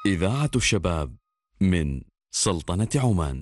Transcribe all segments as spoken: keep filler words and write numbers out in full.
إذاعة الشباب من سلطنة عمان.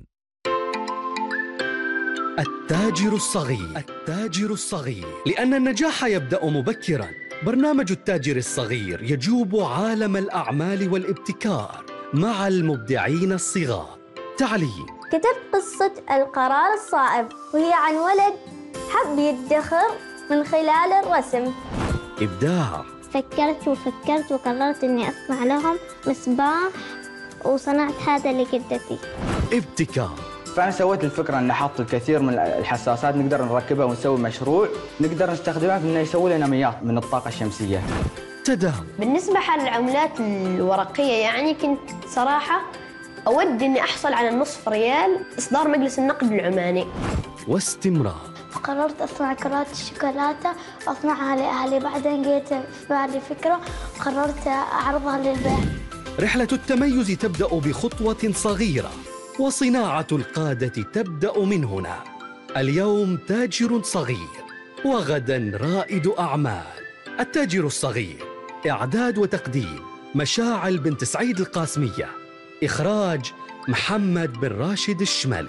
التاجر الصغير. التاجر الصغير، لأن النجاح يبدأ مبكراً. برنامج التاجر الصغير يجوب عالم الأعمال والابتكار مع المبدعين الصغار. تعليم. كتبت قصة القرار الصائب، وهي عن ولد حب يدخر من خلال الرسم. إبداع. فكرت وفكرت وقررت أني أصنع لهم مصباح، وصنعت هذا لجدتي. ابتكار. فأنا سويت الفكرة أن نحط الكثير من الحساسات نقدر نركبها ونسوي مشروع نقدر نستخدمها في أنه يسوي لنا مياه من الطاقة الشمسية. تداول. بالنسبة حال العملات الورقية، يعني كنت صراحة أود أني أحصل على النصف ريال إصدار مجلس النقد العماني. واستمرار. فقررت أصنع كرات الشوكولاتة وأصنعها لأهلي. بعدين جيت في بالي فكرة وقررت أعرضها للبيع. رحلة التميز تبدأ بخطوة صغيرة، وصناعة القادة تبدأ من هنا. اليوم تاجر صغير، وغدا رائد أعمال. التاجر الصغير، إعداد وتقديم مشاعل بنت سعيد القاسمية، إخراج محمد بن راشد الشمالي.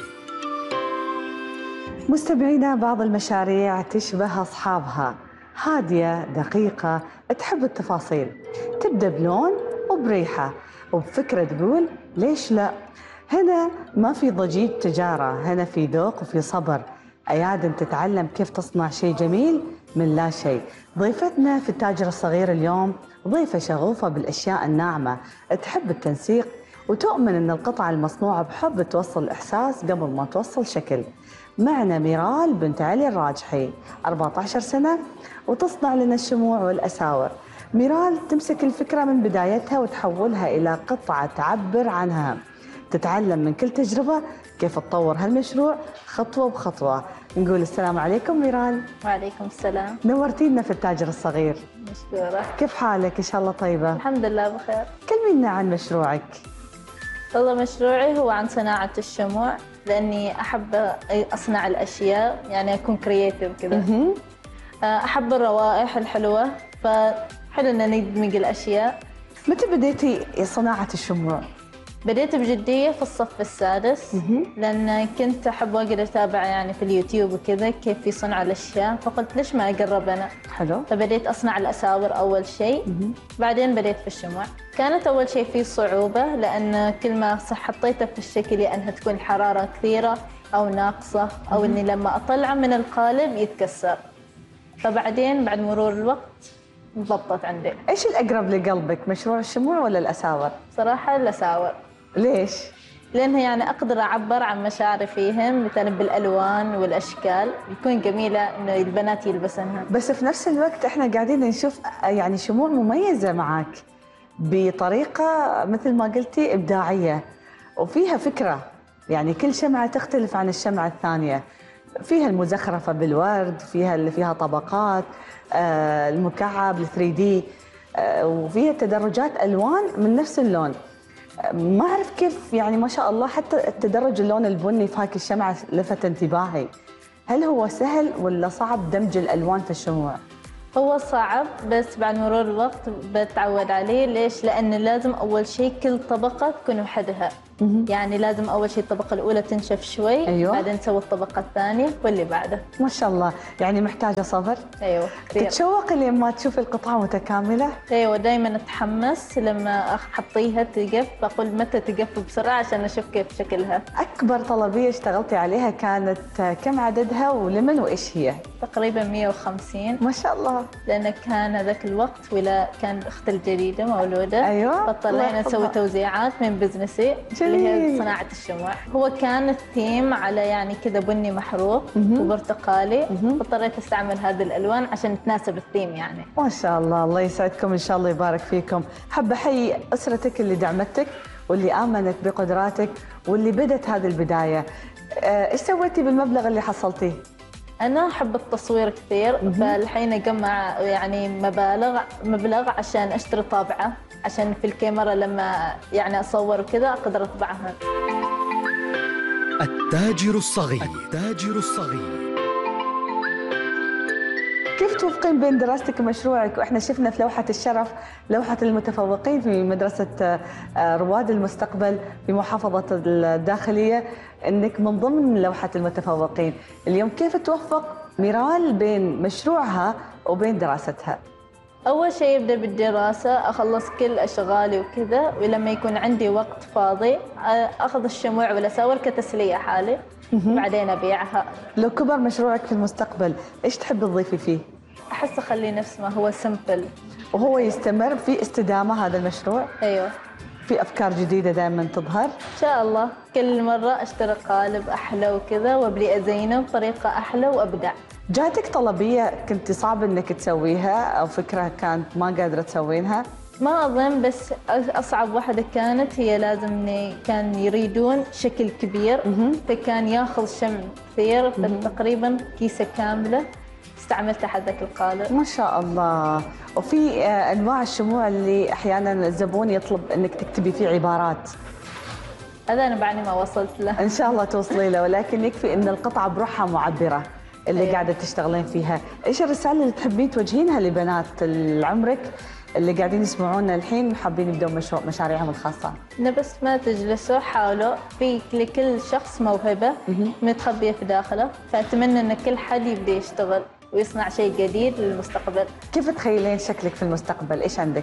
مستمعينا، بعض المشاريع تشبه أصحابها، هادية دقيقة تحب التفاصيل، تبدأ بلون وبريحة وبفكرة تقول ليش لا. هنا ما في ضجيج تجارة، هنا في ذوق وفي صبر. أيادن تتعلم كيف تصنع شيء جميل من لا شيء. ضيفتنا في التاجر الصغير اليوم ضيفة شغوفة بالأشياء الناعمة، تحب التنسيق وتؤمن أن القطعة المصنوعة بحب توصل إحساس قبل ما توصل شكل. معنا ميرال بنت علي الراجحي، أربعة عشر سنة، وتصنع لنا الشموع والأساور. ميرال تمسك الفكرة من بدايتها وتحولها إلى قطعة تعبر عنها. تتعلم من كل تجربة كيف تطور هالمشروع خطوة بخطوة. نقول السلام عليكم ميرال. وعليكم السلام. نورتينا في التاجر الصغير. مشكورة. كيف حالك؟ إن شاء الله طيبة. الحمد لله بخير. كلمينا عن مشروعك. والله مشروعي هو عن صناعة الشموع، لأني أحب أصنع الأشياء، يعني أكون كرياتيف كذا. أحب الروائح الحلوة، فحلو أن ندمج الأشياء. متى بديتي صناعة الشموع؟ بديت بجدية في الصف السادس، لأن كنت أحب أقعد أتابع يعني في اليوتيوب وكذا كيف يصنع الأشياء، فقلت ليش ما أقرب أنا. حلو. فبديت أصنع الأساور أول شيء، بعدين بديت في الشموع. كانت أول شيء فيه صعوبة، لأن كل ما حطيته في الشكل يا أنها تكون حرارة كثيرة أو ناقصة، أو إني لما أطلعه من القالب يتكسر. فبعدين بعد مرور الوقت ضبطت عندي. إيش الأقرب لقلبك، مشروع الشموع ولا الأساور؟ صراحة الأساور. ليش؟ لأنها يعني أقدر أعبر عن مشاعري فيهم، مثلا بالألوان والأشكال، يكون جميلة إنه البنات يلبسنها. بس في نفس الوقت إحنا قاعدين نشوف يعني شموع مميزة معك بطريقة مثل ما قلتي إبداعية، وفيها فكرة. يعني كل شمعة تختلف عن الشمعة الثانية. فيها المزخرفة بالورد، فيها اللي فيها طبقات، آه المكعب ثري دي، آه وفيها تدرجات ألوان من نفس اللون. ما أعرف كيف، يعني ما شاء الله حتى التدرج اللون البني في هاك الشمعة لفت انتباهي. هل هو سهل ولا صعب دمج الألوان في الشموع؟ هو صعب، بس بعد مرور الوقت بتعود عليه. ليش؟ لأن لازم أول شيء كل طبقة تكون وحدها. يعني لازم أول شيء الطبقة الأولى تنشف شوي، أيوة. بعدين نسوي الطبقة الثانية واللي بعده. ما شاء الله، يعني محتاجة صبر. أيوة كثير. تتشوقي لما تشوفي القطعة متكاملة؟ أيوة، دائما أتحمس لما أحطيها تقف، بقول متى تقف بسرعة عشان أشوف كيف شكلها. أكبر طلبية اشتغلتي عليها كانت كم عددها ولمن وإيش هي؟ تقريبا مئة وخمسين. ما شاء الله. لأن كان ذاك الوقت ولا كان أختي الجديدة مولودة. أيوة. فاضطرينا نسوي توزيعات من بزنسي اللي هي صناعة الشموع. هو كان الثيم على يعني كذا بني محروق وبرتقالي، فاضطريت استعمل هذه الألوان عشان تناسب الثيم يعني. ما شاء الله، الله يسعدكم إن شاء الله، يبارك فيكم. حابة أحيي أسرتك اللي دعمتك واللي آمنت بقدراتك واللي بدت هذه البداية. إيش سويتي بالمبلغ اللي حصلتيه؟ أنا أحب التصوير كثير، فالحين أجمع يعني مبالغ مبلغ عشان أشتري طابعة، عشان في الكاميرا لما يعني أصور وكذا أقدر أطبعها. التاجر الصغير. التاجر الصغير. كيف توفقين بين دراستك ومشروعك؟ واحنا شفنا في لوحة الشرف لوحة المتفوقين في مدرسة رواد المستقبل في محافظة الداخلية انك من ضمن لوحة المتفوقين. اليوم كيف توفق ميرال بين مشروعها وبين دراستها؟ أول شيء أبدأ بالدراسة، أخلص كل أشغالي وكذا، ولما يكون عندي وقت فاضي أخذ الشموع والأساور كتسلية حالي وبعدين أبيعها. لو كبر مشروعك في المستقبل إيش تحب تضيفي فيه؟ أحس أخليه نفس ما هو سمبل وهو يستمر في استدامة هذا المشروع؟ أيوه. في أفكار جديدة دائما تظهر؟ إن شاء الله كل مرة أشتري قالب أحلى وكذا وأبدي أزينه بطريقة أحلى وأبدع. جاتك طلبية كنت صعب إنك تسويها أو فكرة كانت ما قادرة تسوينها؟ ما أظن، بس أصعب واحدة كانت هي لازم إن كان يريدون شكل كبير فكان ياخذ شمع كثير، فتقريبا كيسة كاملة استعملتها حق ذاك القالب. ما شاء الله. وفي أنواع الشموع اللي أحيانا الزبون يطلب إنك تكتبي فيه عبارات. هذا أنا بعدني ما وصلت له. إن شاء الله توصلي له، ولكن يكفي إن القطعة بروحها معبرة اللي أيه. قاعدة تشتغلين فيها. إيش الرسالة اللي تحبين توجهينها لبنات عمرك اللي قاعدين يسمعونا الحين وحابين يبدأوا مشروع مشاريعهم الخاصة؟ إنه بس ما تجلسوا، حاولوا، في لكل شخص موهبة متخبية في داخله، فأتمنى إن كل حد يبدأ يشتغل ويصنع شيء جديد للمستقبل. كيف تخيلين شكلك في المستقبل؟ إيش عندك؟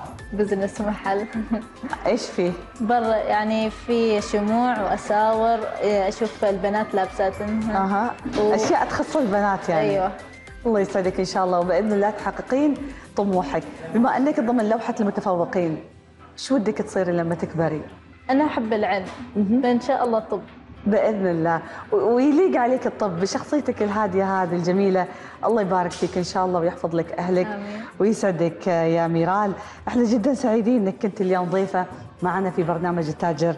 بزنس محل. ايش فيه؟ برا يعني في شموع واساور، اشوف البنات لابساتنها. اها و... اشياء تخص البنات يعني. ايوه. الله يسعدك ان شاء الله، وباذن الله تحققين طموحك. بما انك ضمن لوحة المتفوقين، شو ودك تصيري لما تكبري؟ انا احب العلم، فان شاء الله طب. باذن الله، ويليق عليك الطب بشخصيتك الهاديه هذه الجميله. الله يبارك فيك ان شاء الله ويحفظ لك اهلك. آمين. ويسعدك يا ميرال. احنا جدا سعيدين انك كنت اليوم ضيفه معنا في برنامج التاجر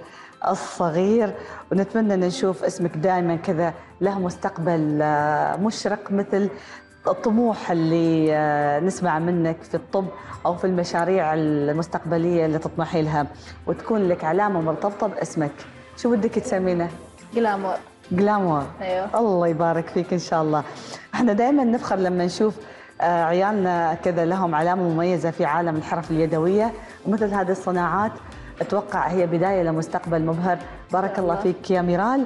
الصغير، ونتمنى ان نشوف اسمك دائما كذا له مستقبل مشرق مثل الطموح اللي نسمع منك في الطب او في المشاريع المستقبليه اللي تطمحي لها، وتكون لك علامه مرتبطه باسمك. شو بدك تسمينه؟ جلامور. جلامور. ايوه. الله يبارك فيك ان شاء الله. احنا دائما نفخر لما نشوف عيالنا كذا لهم علامه مميزه في عالم الحرف اليدويه، ومثل هذه الصناعات اتوقع هي بدايه لمستقبل مبهر. بارك الله فيك يا ميرال،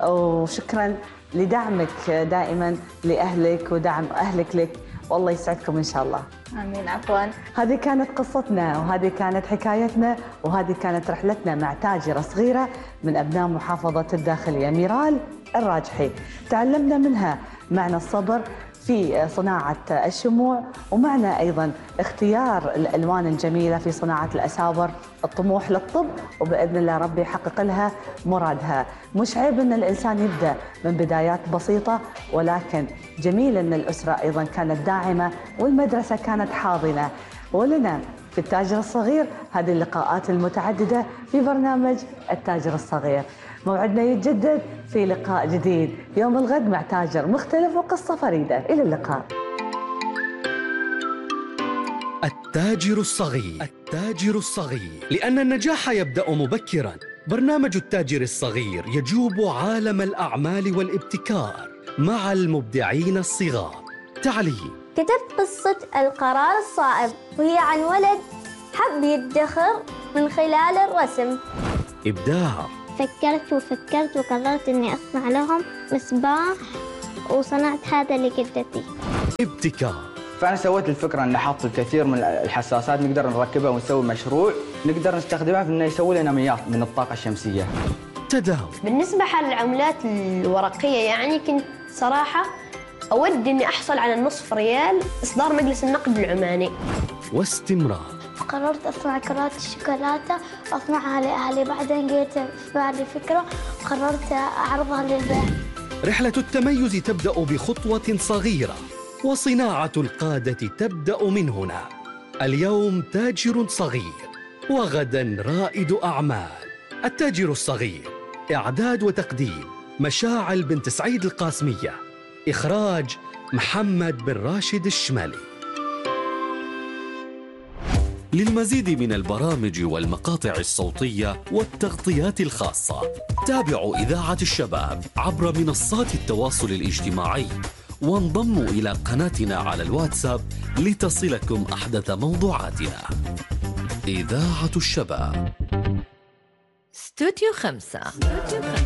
وشكرا لدعمك دائما لاهلك ودعم اهلك لك، والله يسعدكم ان شاء الله. امين. عفوا. هذه كانت قصتنا، وهذه كانت حكايتنا، وهذه كانت رحلتنا مع تاجرة صغيرة من أبناء محافظة الداخلية، ميرال الراجحي. تعلمنا منها معنى الصبر في صناعة الشموع، ومعنى أيضا اختيار الألوان الجميلة في صناعة الأساور، الطموح للطب، وبإذن الله ربي يحقق لها مرادها. مش عيب أن الإنسان يبدأ من بدايات بسيطة، ولكن جميل أن الأسرة أيضا كانت داعمة والمدرسة كانت حاضنة. ولنا في التاجر الصغير هذه اللقاءات المتعددة في برنامج التاجر الصغير. موعدنا يتجدد في لقاء جديد يوم الغد مع تاجر مختلف وقصة فريدة. إلى اللقاء. التاجر الصغير. التاجر الصغير، لأن النجاح يبدأ مبكراً. برنامج التاجر الصغير يجوب عالم الأعمال والابتكار مع المبدعين الصغار. تعليم. كتبت قصة القرار الصائب، وهي عن ولد حب يدخر من خلال الرسم. إبداع. فكرت وفكرت وقررت إني أصنع لهم مصباح، وصنعت هذا لجدتي. ابتكار. فأنا سويت الفكرة أن نحط الكثير من الحساسات نقدر نركبها ونسوي مشروع نقدر نستخدمها في إنه يسوي لنا مياه من الطاقة الشمسية. تداول. بالنسبة للعملات الورقية يعني كنت صراحة أود إني أحصل على النصف ريال إصدار مجلس النقد العماني. واستمرار. فقررت أصنع كرات الشوكولاتة وأصنعها لأهلي، بعدين جيت في بالي فكرة وقررت أعرضها للبيع. رحلة التميز تبدأ بخطوة صغيرة، وصناعة القادة تبدأ من هنا. اليوم تاجر صغير، وغدا رائد أعمال. التاجر الصغير، إعداد وتقديم مشاعل بنت سعيد القاسمية، إخراج محمد بن راشد الشمالي. للمزيد من البرامج والمقاطع الصوتية والتغطيات الخاصة، تابعوا إذاعة الشباب عبر منصات التواصل الاجتماعي، وانضموا إلى قناتنا على الواتساب لتصلكم أحدث موضوعاتنا. إذاعة الشباب. استوديو خمسة.